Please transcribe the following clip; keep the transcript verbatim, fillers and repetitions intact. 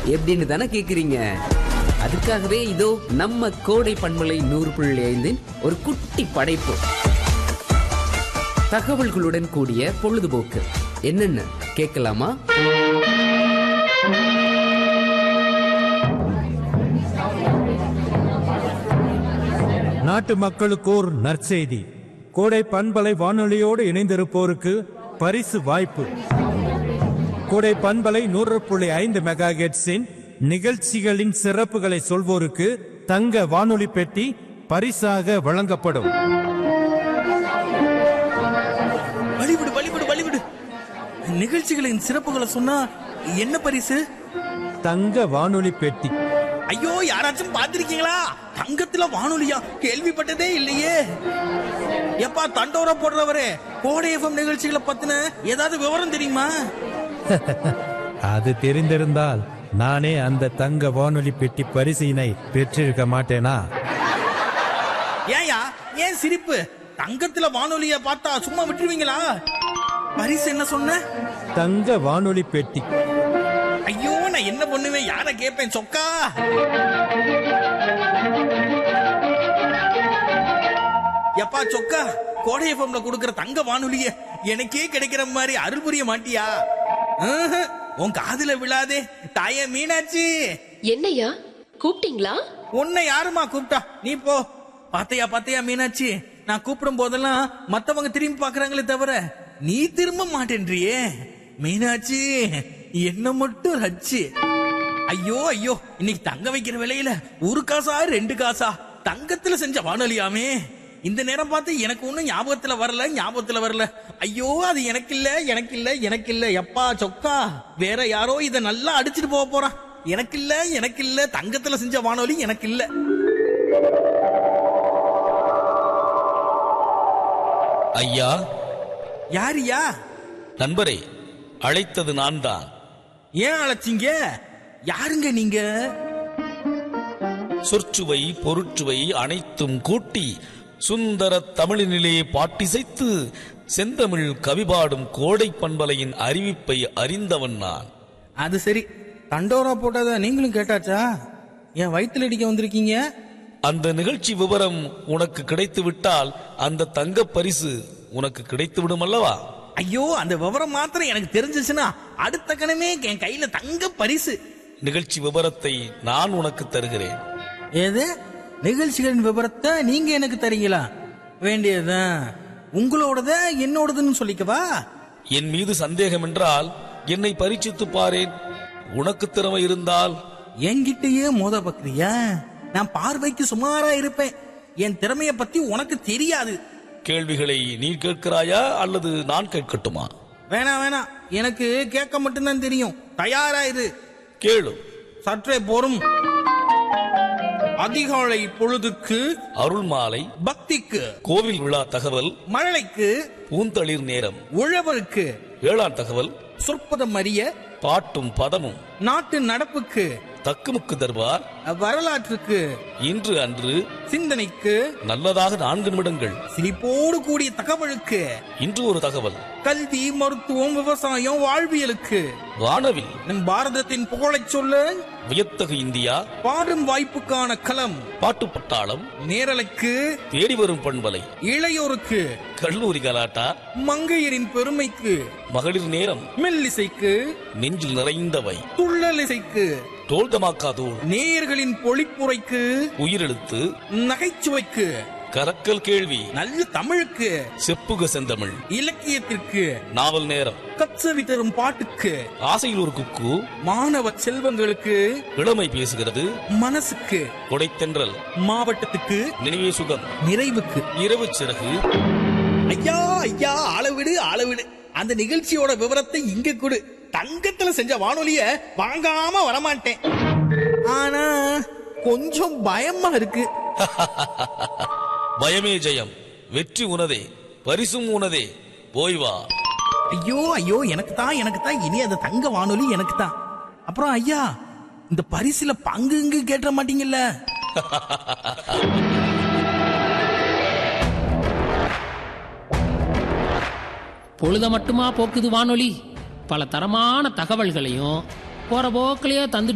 எப்படின்னு தானே கேக்குறீங்க. அதுக்காகவே இதோ நம்ம கோடை பண்பலை நூறு புள்ளி ஐந்தின் ஒரு குட்டி படைப்பு, தகவல்களுடன் கூடிய பொழுதுபோக்கு. என்னன்னு கேட்கலாமா? நாட்டு மக்களுக்கு ஒரு நற்செய்தி. கோடை பண்பலை வானொலியோடு இணைந்திருப்போருக்கு பரிசு வாய்ப்பு. கோடை பண்பலை நூறு புள்ளி ஐந்து மெகா ஹெர்ட்ஸின் நிகழ்ச்சிகளின் சிறப்புகளை சொல்வோருக்கு தங்க வானொலி பெட்டி பரிசாக வழங்கப்படும். வழிவிடு வழிவிடு வழிவிடு. நிகழ்ச்சிகளின் சிறப்புகளை சொன்னா என்ன பரிசு? தங்க வானொலி பெட்டி. ஐயோ, யாராச்சும் பாத்திருக்கீங்களா? தங்கத்துல வானொலியா? கேள்விப்பட்டதே இல்லையே. எப்பா தண்டோரா போடுறவரே, கோடை எஃப்எம் நிகழ்ச்சிகளை பத்தின ஏதாவது விவரம் தெரியுமா? அது தெரிந்திருந்தால் நானே அந்த தங்க வானொலி பெட்டி பரிசினை பெற்றிருக்க மாட்டேனா? ஏயா, ஏன் சிரிப்பு? தங்கத்துல வானொலிய பார்த்தா சும்மா விட்டுருவீங்களா? பரிசு என்ன சொன்ன? தங்க வானொலி பெட்டி. ஐயோ, நான் என்ன பண்ணுவேன்? யார கேட்பேன்? சொக்கா. எப்பா சொக்கா, கோடை எஃப்எம்ல கொடுக்கிற தங்க வானொலிய எனக்கே கிடைக்கிற மாதிரி அருள் புரிய மாட்டியா? உன் காதுல விழாதே தாயே மீனாட்சி. என்னையா கூப்பிட்டீங்களா? உன்னை யாருமா கூப்பிட்டா? நீ போ. பாத்தையா பாத்தையா மீனாட்சி, நான் கூப்பிடும் போதெல்லாம் மத்தவங்க திரும்பி பாக்குறாங்களே தவிர நீ திரும்ப மாட்டேன்றியே. மீனாட்சி, என்ன மட்டும் ரச்சு. ஐயோ ஐயோ, இன்னைக்கு தங்க வைக்கிற விலையில ஒரு காசா ரெண்டு காசா தங்கத்துல செஞ்ச வானொலியாமே. இந்த நேரம் பார்த்து எனக்கு ஒண்ணும் ஞாபகத்துல வரல ஞாபகத்துல வரல. ஐயோ, அது எனக்கு இல்ல எனக்கு இல்ல எனக்கு இல்ல. எப்பா சொக்கா, வேற யாரோ இத நல்லா அடிச்சிட்டு போக போறான். எனக்கு இல்ல எனக்கு இல்ல, தங்கத்துல செஞ்ச வானொலி எனக்கு இல்ல. ஐயா. யாரியா? நண்பரே, அழைத்தது நான் தான். ஏன் அழைச்சிங்க? யாருங்க நீங்க? சொற்சுவை பொருட்சுவை அனைத்தும் கூட்டி சுந்தர தமிழினிலே பாட்டிசைத்து செந்தமிழ் கவிபாடும் கோடை பண்பலையின் அறிவிப்பை அறிந்தவன் நான். அது சரி, தண்டோரா போட்டத நீங்களும் கேட்டாச்சா? என் வயிற்றுல அடிக்க வந்திருக்கீங்க. அந்த நிகழ்ச்சி விவரம் உனக்கு கிடைத்து விட்டால் அந்த தங்க பரிசு உனக்கு கிடைத்து விடும் அல்லவா? ஐயோ, அந்த விவரம் மாத்திரம் எனக்கு தெரிஞ்சிச்சுன்னா அடுத்த கணமே என் கையில தங்க பரிசு. நிகழ்ச்சி விவரத்தை நான் உனக்கு தருகிறேன். ஏது? நிகழ்ச்சிகளின் விவரத்தை நீங்க எனக்கு தரீங்களா? வேண்டியதுதான். உங்களோடத என்னோடதுன்னு சொல்லிக்கவா? என் மீது சந்தேகம் என்றால் என்னை பரீட்சித்து பாரேன். உனக்கு திறமை இருந்தால் என்கிட்டயே மோத பக்கிரியா? நான் பார்வைக்கு சுமாரா இருப்பேன். என் திறமைய பத்தி உனக்கு தெரியாது. கேள்விகளை நீ கேட்கிறாயா அல்லது நான் கேட்கட்டுமா? வேணாம் வேணாம், எனக்கு கேட்க மட்டும்தான் தெரியும். தயாராயிரு. கேளு. சற்றே பொறும். அதிகாலை பொழுதுக்கு அருள் மாலை, பக்திக்கு கோவில் விழா தகவல், மழலைக்கு பூந்தளிர் நேரம், உழவருக்கு வேளாண் தகவல், சொற்பதம் அறிய பாட்டும் பதமும், நாட்டு நடப்புக்கு தக்குமுக்கு தர்பார், வரலாற்றுக்கு இன்று அன்று, சிந்தனைக்கு நல்லதாக நான்கு நிமிடங்கள், சிரிப்போடு கூடிய தகவலுக்கு இன்று ஒரு தகவல், கல்வி மருத்துவம் விவசாயம் வாழ்வியலுக்கு, வானவில் நம் பாரதத்தின் புகழைச் சொல்ல வியத்தகு இந்தியா, பாடும் வாய்ப்புக்கான களம், பாட்டு பட்டாளம், நேரலுக்கு தேடி வரும் பண்பலை, இளையோருக்கு கல்லூரி கலாட்டா, மங்கையரின் பெருமைக்கு மகளிர் நேரம், மெல்லிசைக்கு நெஞ்சில் நிறைந்தவை, துள்ளலிசைக்கு, தோல் தமாக்கா தோல், நேயர்களின் பொழிப்புரைக்கு, உயிரெழுத்து, நகைச்சுவைக்கு, கரக்கல் கேள்வி, நல்ல தமிழுக்கு, செப்புக செந்தமிழ், இலக்கியத்திற்கு, நாவல் நேரம், கச்சவி தரும் பாட்டுக்கு, ஆசையில் ஒரு குக்கு, மாணவ செல்வங்களுக்கு, இளமை பேசுகிறது, மனசுக்கு, கொடைத்தென்றல், மாவட்டத்துக்கு, நினைவே சுகம், நிறைவுக்கு, இரவு சிறகு. ஐயா ஐயா, அளவிடு அளவிடு. அந்த நிகழ்ச்சியோட விவரத்தை இங்க கொடு. தங்கத்துல செஞ்ச வானொலிய வாங்காம வரமாட்டேன். ஆனா கொஞ்சம் பயமா இருக்கு. பயமே ஜெயம், வெற்றி உனதே, பரிசும் உனதே, போய் வா. ஐயோ ஐயோ, எனக்கு தான் எனக்கு தான் இனி அந்த தங்க வானொலி எனக்கு தான். அப்புறம் ஐயா, இந்த பரிசுல பங்கு இங்கு கேட்ட மாட்டீங்கல்ல? பொழுத மட்டுமா போக்குது வானொலி? பல தரமான தகவல்களையும் போற போக்கிலேயே தந்து